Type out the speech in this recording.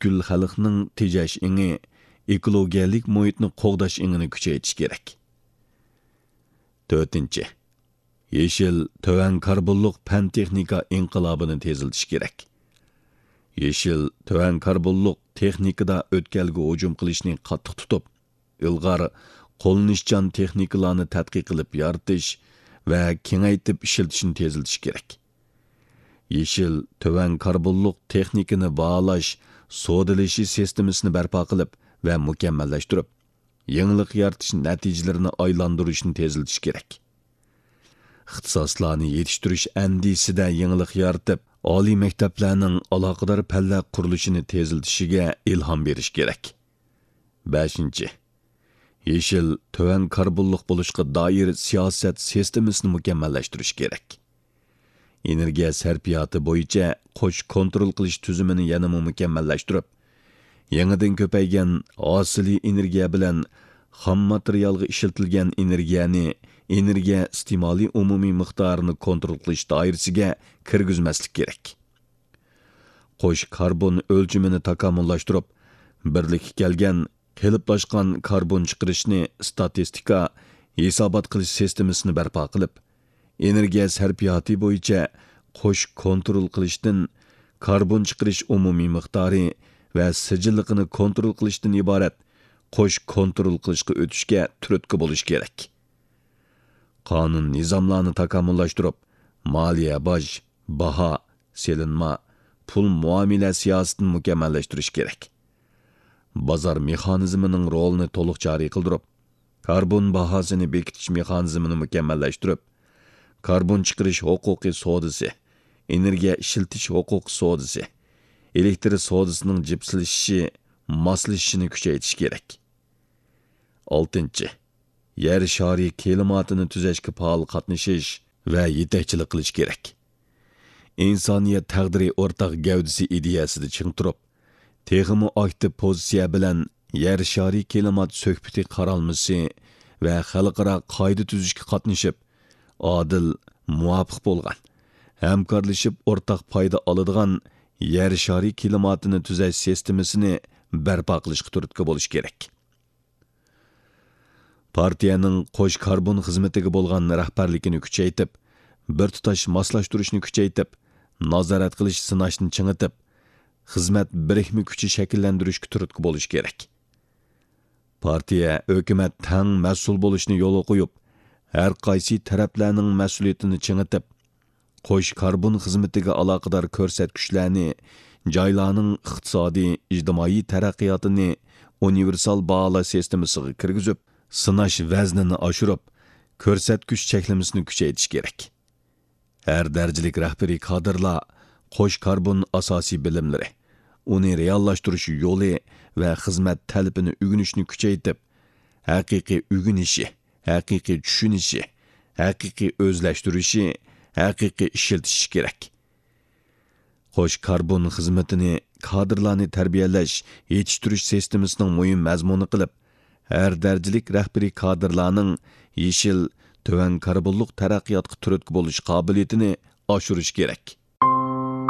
бүткүл халқның тежеш еңі, ekologiyalik muhitni qo'g'dash ingini kuchaytirish kerak. 4. Yeşil töven karbonluq fan texnika inqilobini teziltish kerak. Yeşil töven karbonluq texnikada o'tkalga hujum qilishni qattiq tutib, ilg'or qo'llanishchan texnikalarni tadqiq qilib yaratish va kengaytib ishlatishni teziltish kerak. Yeşil töven karbonluq texnikani baholash, sodalashi sistemasini barpo qilib va mukammallashtirib, yangilik yaratish natijalarini aylantirishni teziltish kerak. İxtisoslarni yetishtirish andisida yangilik yaratib, oliy maktablarning aloqador fanlar qurilishini teziltishiga ilhom berish kerak. 5. Yeşil töven karbonluq bo'lishga doir siyosat sistemasini mukammallashtirish kerak. Energiya sarfiyoti bo'yicha qo'sh kontrol qilish tuzumini yanada mukammallashtirib, yangidan ko'paygan hosiliy energiya bilan xom materialga ishlatilgan energiyani energiya iste'moli umumiy miqdorini kontrol qilish doirasiga kirgizmaslik kerak. Qo'sh karbon o'lchimini takomillashtirib, birlikka kelgan qeliplashgan karbon chiqarishni statistika hisobot qilish sistemasini barpo qilib, energiya sarfiyoti bo'yicha qo'sh kontrol qilishdan karbon chiqarish umumiy miqdori va sijilligini kontrol qilishdan iborat qo'sh kontrol qilishga o'tishga turtki bo'lish kerak. Qonun nizomlarni takomillashtirib, moliya boj, baho, selinma, pul muomala siyosatini mukammallashtirish kerak. Bozor mexanizmining rolini to'liq joriy qildirib, karbon bahosini bekitish mexanizmini mukammallashtirib, karbon chiqarish huquqiy sodasi, energiya ishiltish huquqi sodasi, elektr sodasining jipslashishi, moslashishini kuchaytirish kerak. 6. Yer shari klimatini tuzashga faol qatnashish va yetakchilik qilish kerak. İnsaniyat taqdiri o'rtaq gavdisi ideyasida ching turib, texmi aktiv pozitsiya bilan yer shari klimat suhbati qaralmasi va xalqaro qoida tuzishga qatnashib, adil, muvofiq bo'lgan, hamkorlashib o'rtaq foyda oladigan yer shari klimatini tuzash sistemasini barpo qilishga turtki bo'lish kerak. Partiyaning qo'sh karbon xizmatiga bo'lgan rahbarligini kuchaytib, bir tutash moslashtirishni kuchaytib, nazorat qilish sinashni chingitib, xizmat birikmi kuchi shakllantirishga turtki bo'lish kerak. Partiya hukumat tang mas'ul bo'lishni yo'lga qo'yib, har qaysi taraflarning mas'uliyatini chingitib, qo'sh karbon xizmatiga aloqador ko'rsatkichlarni, joylarning iqtisodiy, ijtimoiy taraqqiyotini universal baholash sistemasiga kirgizib, sinash vaznini oshirib, ko'rsatkich cheklamasini kuchaytirish kerak. Har darajalik rahbariy kadrlar qo'sh karbon asosiy bilimlari, uni reallashhtirish yo'li va xizmat talabini o'rganishni kuchaytirib, haqiqiy o'rganishi, haqiqiy tushunishi, haqiqiy o'zlashtirishi, haqiqiy ishlatishi kerak. Qo'sh karbon xizmatini kadrlarni tarbiyalash, yetishtirish sistemasining muhim mazmuni qilib, har darajalik rahbariy kadrlarning yeşil töven karbonluq taraqqiyotga turtki bo'lish qobiliyatini oshirish kerak.